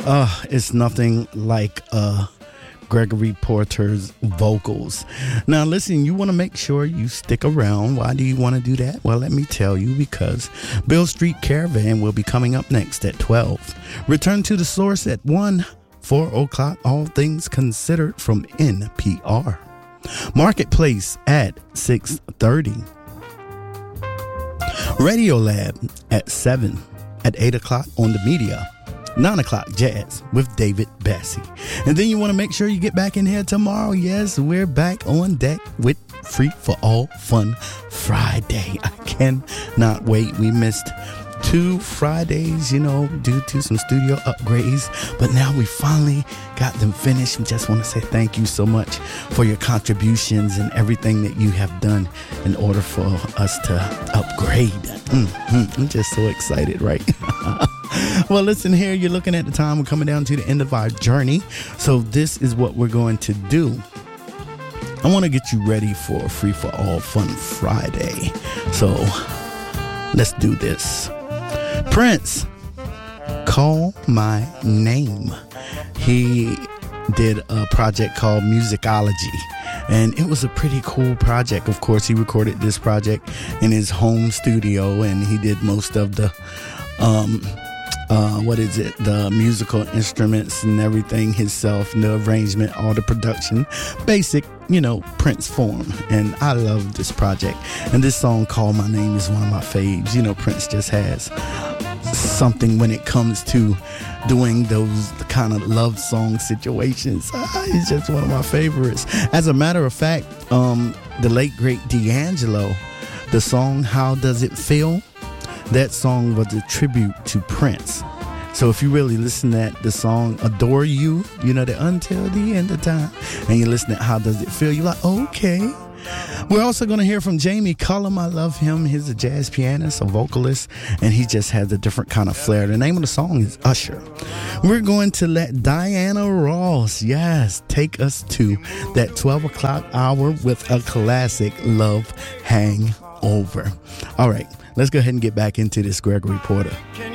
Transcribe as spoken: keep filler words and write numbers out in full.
Uh, it's nothing like uh, Gregory Porter's vocals. Now, listen, you want to make sure you stick around. Why do you want to do that? Well, let me tell you, because Beale Street Caravan will be coming up next at twelve. Return to the Source at one. four o'clock, All Things Considered from N P R. Marketplace at six thirty. Radio Lab at seven. At eight o'clock on the media. nine o'clock Jazz with David Bassie. And then you want to make sure you get back in here tomorrow. Yes, we're back on deck with Free for All Fun Friday. I cannot wait. We missed two Fridays, you know, due to some studio upgrades, but now we finally got them finished. We just want to say thank you so much for your contributions and everything that you have done in order for us to upgrade. Mm-hmm. I'm just so excited, right? Well, listen here, you're looking at the time. We're coming down to the end of our journey. So this is what we're going to do. I want to get you ready for Free for All Fun Friday. So let's do this. Prince, Call My Name. He did a project called Musicology, and it was a pretty cool project. Of course, he recorded this project in his home studio, and he did most of the um uh what is it the musical instruments and everything himself, and the arrangement, all the production, basic, you know, Prince form. And I love this project, and this song Call My Name is one of my faves. You know, Prince just has something when it comes to doing those kind of love song situations. It's just one of my favorites. As a matter of fact, um the late great D'Angelo, the song How Does It Feel, that song was a tribute to Prince. So if you really listen at the song Adore You, you know, the Until the End of Time, and you listen to How Does It Feel, you're like, okay. We're also going to hear from Jamie Cullum. I love him. He's a jazz pianist, a vocalist, and he just has a different kind of flair. The name of the song is Usher. We're going to let Diana Ross, yes, take us to that twelve o'clock hour with a classic Love Hangover. All right, let's go ahead and get back into this Gregory Porter.